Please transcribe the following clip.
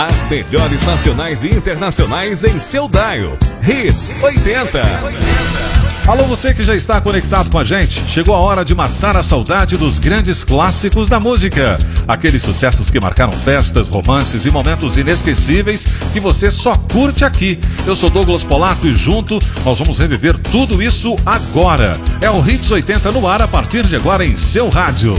As melhores nacionais e internacionais em seu dial. Hits 80. Alô, você que já está conectado com a gente. Chegou a hora de matar a saudade dos grandes clássicos da música. Aqueles sucessos que marcaram festas, romances e momentos inesquecíveis que você só curte aqui. Eu sou Douglas Polaco e junto nós vamos reviver tudo isso agora. É o Hits 80 no ar a partir de agora em seu rádio.